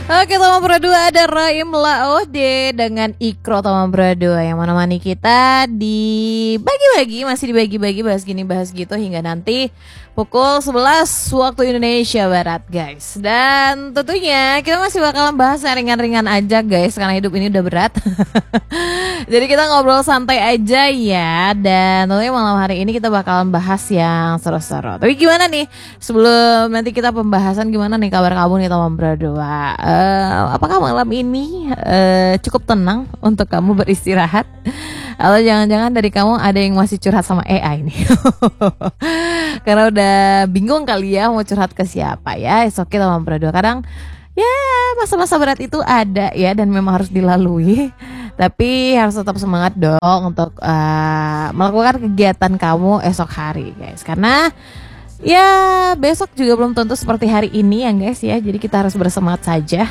Oke, teman berdua ada Raim Laode dengan Ikro teman berdua yang menemani kita di bagi-bagi, masih dibagi-bagi bahas gini bahas gitu hingga nanti pukul 11 waktu Indonesia Barat guys. Dan tentunya kita masih bakalan bahas yang ringan-ringan aja guys, karena hidup ini udah berat. Jadi kita ngobrol santai aja ya. Dan tentunya malam hari ini kita bakalan bahas yang seru-seru. Tapi gimana nih, sebelum nanti kita pembahasan, gimana nih kabar kamu nih teman berdua? Apakah malam ini cukup tenang untuk kamu beristirahat? Atau jangan-jangan dari kamu ada yang masih curhat sama AI nih? Karena udah bingung kali ya mau curhat ke siapa ya. Oke teman berdua, kadang ya masa-masa berat itu ada ya, dan memang harus dilalui. Tapi harus tetap semangat dong untuk melakukan kegiatan kamu esok hari guys. Karena ya besok juga belum tentu seperti hari ini ya guys ya. Jadi kita harus bersemangat saja.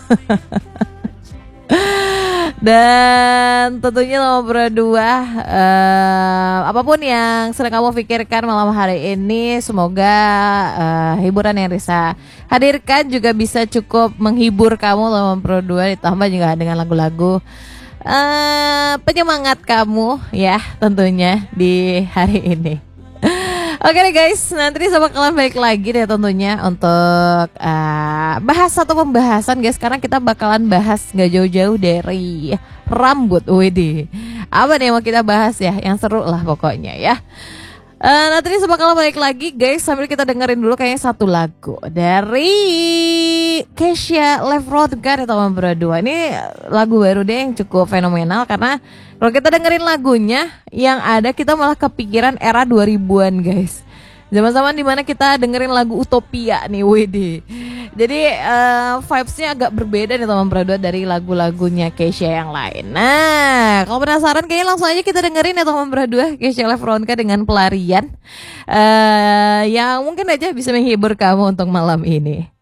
Dan tentunya nomor berdua, apapun yang sedang kamu pikirkan malam hari ini, semoga hiburan yang Risa hadirkan juga bisa cukup menghibur kamu nomor berdua, ditambah juga dengan lagu-lagu penyemangat kamu ya tentunya di hari ini. Oke deh guys, nanti sama kalian balik lagi deh tentunya untuk bahas satu pembahasan guys. Sekarang kita bakalan bahas gak jauh-jauh dari rambut. Widih, apa nih yang mau kita bahas ya, yang seru lah pokoknya ya. Nanti sama kalian balik lagi guys, sambil kita dengerin dulu kayaknya satu lagu dari Kesha Left Road kan ya teman berdua. Ini lagu baru deh yang cukup fenomenal, karena kalau kita dengerin lagunya yang ada kita malah kepikiran era 2000-an guys. Zaman-zaman dimana kita dengerin lagu Utopia nih, WD. Jadi vibes-nya agak berbeda nih teman berdua dari lagu-lagunya Kesha yang lain. Nah, kalau penasaran kayaknya langsung aja kita dengerin ya teman berdua, Kesha Left Road dengan Pelarian, yang mungkin aja bisa menghibur kamu untuk malam ini.